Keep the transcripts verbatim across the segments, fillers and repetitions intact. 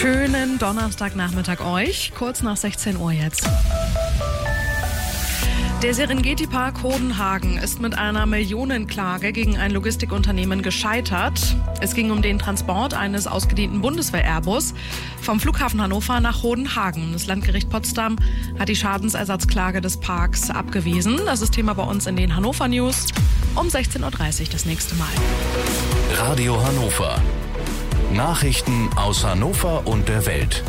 Schönen Donnerstagnachmittag euch, kurz nach sechzehn Uhr jetzt. Der Serengeti-Park Hodenhagen ist mit einer Millionenklage gegen ein Logistikunternehmen gescheitert. Es ging um den Transport eines ausgedienten Bundeswehr-Airbus vom Flughafen Hannover nach Hodenhagen. Das Landgericht Potsdam hat die Schadensersatzklage des Parks abgewiesen. Das ist Thema bei uns in den Hannover News um sechzehn Uhr dreißig das nächste Mal. Radio Hannover. Nachrichten aus Hannover und der Welt.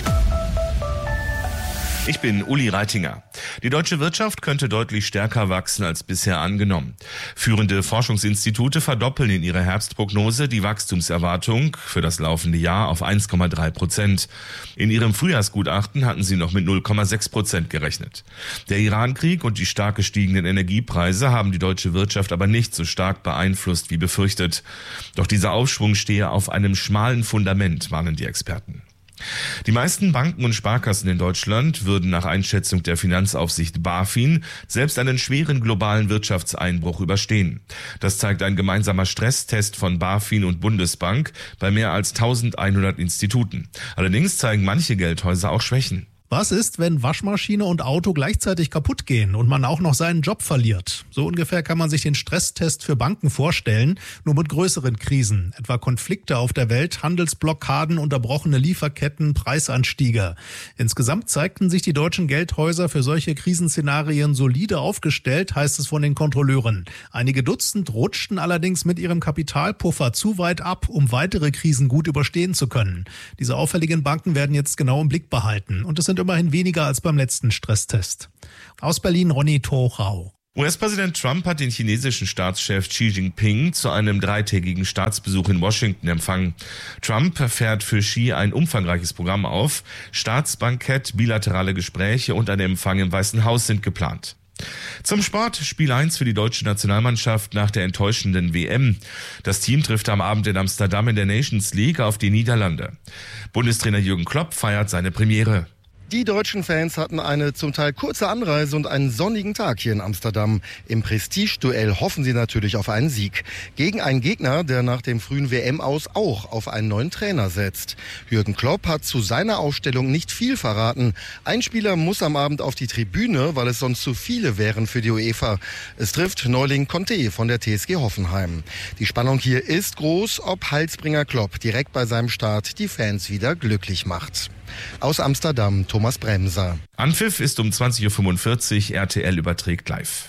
Ich bin Uli Reitinger. Die deutsche Wirtschaft könnte deutlich stärker wachsen als bisher angenommen. Führende Forschungsinstitute verdoppeln in ihrer Herbstprognose die Wachstumserwartung für das laufende Jahr auf eins Komma drei Prozent. In ihrem Frühjahrsgutachten hatten sie noch mit null Komma sechs Prozent gerechnet. Der Irankrieg und die stark gestiegenen Energiepreise haben die deutsche Wirtschaft aber nicht so stark beeinflusst wie befürchtet. Doch dieser Aufschwung stehe auf einem schmalen Fundament, warnen die Experten. Die meisten Banken und Sparkassen in Deutschland würden nach Einschätzung der Finanzaufsicht BaFin selbst einen schweren globalen Wirtschaftseinbruch überstehen. Das zeigt ein gemeinsamer Stresstest von BaFin und Bundesbank bei mehr als eintausendeinhundert Instituten. Allerdings zeigen manche Geldhäuser auch Schwächen. Was ist, wenn Waschmaschine und Auto gleichzeitig kaputt gehen und man auch noch seinen Job verliert? So ungefähr kann man sich den Stresstest für Banken vorstellen, nur mit größeren Krisen, etwa Konflikte auf der Welt, Handelsblockaden, unterbrochene Lieferketten, Preisanstiege. Insgesamt zeigten sich die deutschen Geldhäuser für solche Krisenszenarien solide aufgestellt, heißt es von den Kontrolleuren. Einige Dutzend rutschten allerdings mit ihrem Kapitalpuffer zu weit ab, um weitere Krisen gut überstehen zu können. Diese auffälligen Banken werden jetzt genau im Blick behalten und es sind immerhin weniger als beim letzten Stresstest. Aus Berlin Ronny Torau. U S-Präsident Trump hat den chinesischen Staatschef Xi Jinping zu einem dreitägigen Staatsbesuch in Washington empfangen. Trump fährt für Xi ein umfangreiches Programm auf. Staatsbankett, bilaterale Gespräche und ein Empfang im Weißen Haus sind geplant. Zum Sport, Spiel eins für die deutsche Nationalmannschaft nach der enttäuschenden W M. Das Team trifft am Abend in Amsterdam in der Nations League auf die Niederlande. Bundestrainer Jürgen Klopp feiert seine Premiere. Die deutschen Fans hatten eine zum Teil kurze Anreise und einen sonnigen Tag hier in Amsterdam. Im Prestigeduell hoffen sie natürlich auf einen Sieg. Gegen einen Gegner, der nach dem frühen W M-Aus auch auf einen neuen Trainer setzt. Jürgen Klopp hat zu seiner Aufstellung nicht viel verraten. Ein Spieler muss am Abend auf die Tribüne, weil es sonst zu viele wären für die UEFA. Es trifft Neuling Conte von der T S G Hoffenheim. Die Spannung hier ist groß, ob Heilsbringer Klopp direkt bei seinem Start die Fans wieder glücklich macht. Aus Amsterdam, Thomas Bremser. Anpfiff ist um zwanzig Uhr fünfundvierzig, R T L überträgt live.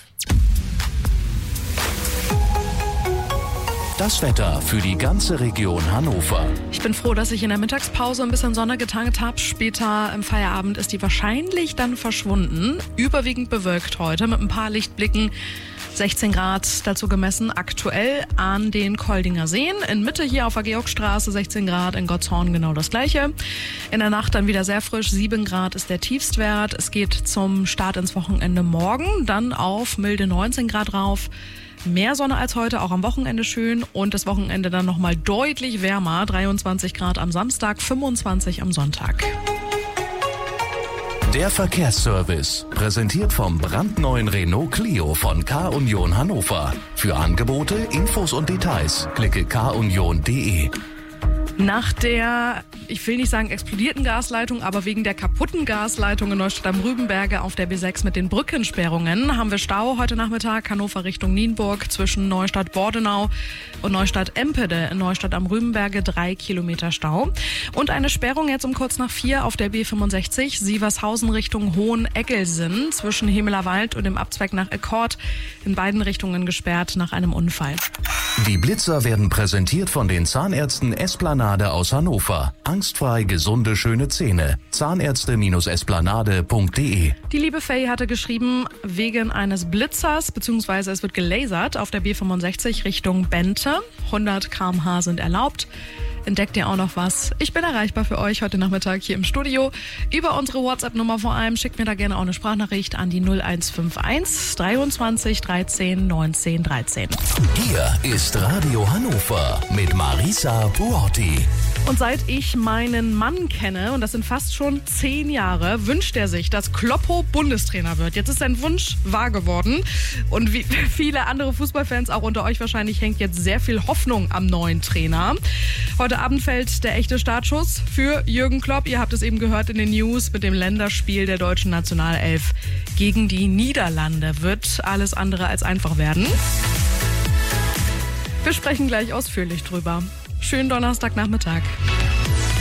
Das Wetter für die ganze Region Hannover. Ich bin froh, dass ich in der Mittagspause ein bisschen Sonne getankt habe. Später im Feierabend ist die wahrscheinlich dann verschwunden. Überwiegend bewölkt heute mit ein paar Lichtblicken. sechzehn Grad dazu gemessen, aktuell an den Koldinger Seen. In Mitte hier auf der Georgstraße sechzehn Grad, in Gottshorn genau das gleiche. In der Nacht dann wieder sehr frisch, sieben Grad ist der Tiefstwert. Es geht zum Start ins Wochenende morgen, dann auf milde neunzehn Grad rauf. Mehr Sonne als heute, auch am Wochenende schön und das Wochenende dann nochmal deutlich wärmer. dreiundzwanzig Grad am Samstag, fünfundzwanzig am Sonntag. Der Verkehrsservice, präsentiert vom brandneuen Renault Clio von K-Union Hannover. Für Angebote, Infos und Details klicke k union punkt d e. Nach der, ich will nicht sagen explodierten Gasleitung, aber wegen der kaputten Gasleitung in Neustadt am Rübenberge auf der B sechs mit den Brückensperrungen haben wir Stau heute Nachmittag, Hannover Richtung Nienburg zwischen Neustadt-Bordenau und Neustadt-Empede. In Neustadt am Rübenberge drei Kilometer Stau. Und eine Sperrung jetzt um kurz nach vier auf der B fünfundsechzig, Sievershausen Richtung Hoheneggelsen zwischen Hemelerwald und dem Abzweig nach Ekkord. In beiden Richtungen gesperrt nach einem Unfall. Die Blitzer werden präsentiert von den Zahnärzten Esplanade aus Hannover. Angstfrei gesunde, schöne Zähne. Zahnärzte Esplanade punkt d e. Die liebe Faye hatte geschrieben, wegen eines Blitzers, beziehungsweise es wird gelasert auf der B fünfundsechzig Richtung Bente. hundert Kilometer pro Stunde sind erlaubt. Entdeckt ihr auch noch was? Ich bin erreichbar für euch heute Nachmittag hier im Studio. Über unsere WhatsApp-Nummer vor allem. Schickt mir da gerne auch eine Sprachnachricht an die null eins fünf eins dreiundzwanzig dreizehn neunzehn dreizehn. Hier ist Radio Hannover mit Marisa Buotti. Und seit ich meinen Mann kenne, und das sind fast schon zehn Jahre, wünscht er sich, dass Kloppo Bundestrainer wird. Jetzt ist sein Wunsch wahr geworden. Und wie viele andere Fußballfans, auch unter euch wahrscheinlich, hängt jetzt sehr viel Hoffnung am neuen Trainer. Heute Heute Abend fällt der echte Startschuss für Jürgen Klopp. Ihr habt es eben gehört in den News mit dem Länderspiel der deutschen Nationalelf gegen die Niederlande. Wird alles andere als einfach werden. Wir sprechen gleich ausführlich drüber. Schönen Donnerstagnachmittag.